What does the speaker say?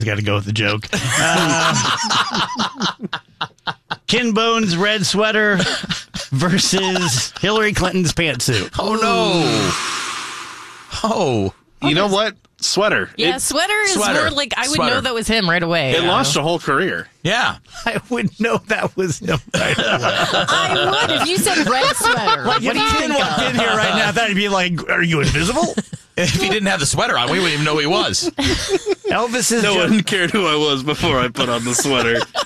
Got to go with the joke. Ken Bone's red sweater versus Hillary Clinton's pantsuit. Oh, no. Oh. You know what? Sweater. Yeah, sweater is more like I would know that was him right away. It launched a whole career. Yeah. I would know that was him right away. I would if you said red sweater. Like, if Ken walked in here right now, I thought he'd be like, are you invisible? If he didn't have the sweater on, we wouldn't even know who he was. Elvis is No one cared who I was before I put on the sweater.